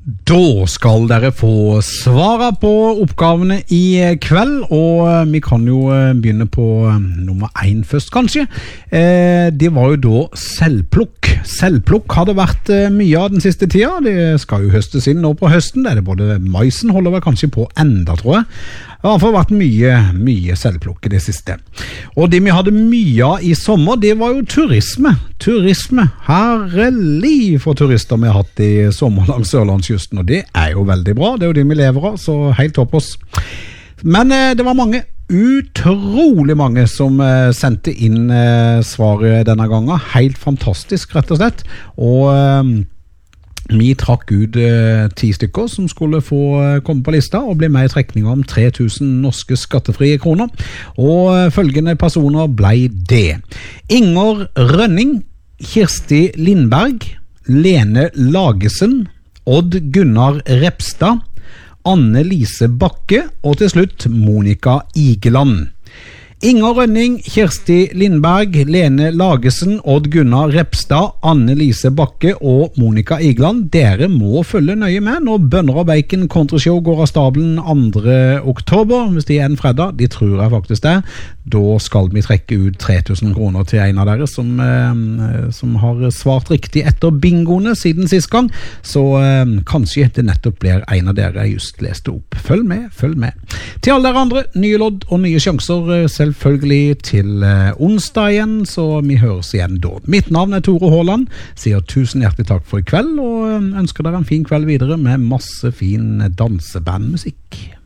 Da skal dere få svara på oppgavene i kveld, og vi kan jo begynne på nummer 1 først, kanskje. Det var jo da selvplukk. Selvplukk har det vært mye av den siste tida. Det skal jo høstes inn nå på høsten. Det er det både maisen holder vel kanskje på enda, tror jeg. Det har i hvert fall vært mye selvplukk i det siste. Og det vi hadde mye av i sommer, det var jo turisme. Turisme. Herlig for turister vi har hatt i sommer langs Sørlandskysten, og det er jo veldig bra. Det er jo det vi lever av, så helt topp oss. Men det var utrolig mange som sendte inn svaret denne gangen. Helt fantastisk, rett og slett. Og vi trakk ut 10 stykker som skulle få komme på lista og bli med i trekninga om 3000 norske skattefrie kroner. Og følgende personer ble det: Inger Rønning, Kirsti Lindberg, Lene Lagesen, Odd Gunnar Repstad, Anne Lise Bakke og til slutt Monica Igeland. Inger Rønning, Kirsti Lindberg, Lene Lagesen, Odd Gunnar Repstad, Anne Lise Bakke og Monica Igeland. Dere må følge nøye med når Bønner og Bacon Countryshow går av stabelen 2. oktober. Hvis det er en fredag, de tror jeg faktisk det. Da skal vi trekke ut 3000 kroner til en av dere som har svart riktig etter bingoene siden sist gang. Så kanskje det nettopp blir en av dere jeg just leste opp. Følg med. Til alle dere andre, nye lodd og nye sjanser selvfølgelig til onsdag igjen, så vi høres igjen da. Mitt navn er Tore Håland, sier tusen hjertelig takk for i kveld, og ønsker dere en fin kveld videre med masse fin dansebandmusikk.